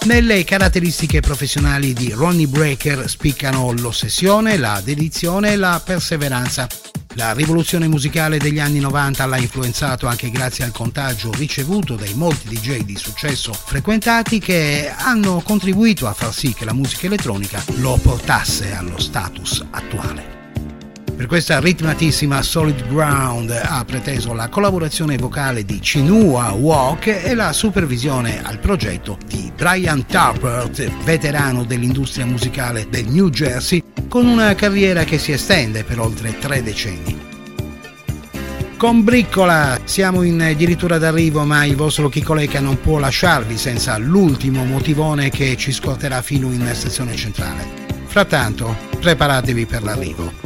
Nelle caratteristiche professionali di Ronnie Breaker spiccano l'ossessione, la dedizione e la perseveranza. La rivoluzione musicale degli anni 90 l'ha influenzato anche grazie al contagio ricevuto dai molti DJ di successo frequentati che hanno contribuito a far sì che la musica elettronica lo portasse allo status attuale. Per questa ritmatissima Solid Ground ha preteso la collaborazione vocale di Chinua Walk e la supervisione al progetto di Brian Tappert, veterano dell'industria musicale del New Jersey, con una carriera che si estende per oltre 3 decenni. Con Briccola siamo in addirittura d'arrivo, ma il vostro Chicoleca non può lasciarvi senza l'ultimo motivone che ci scorterà fino in stazione centrale. Frattanto, preparatevi per l'arrivo.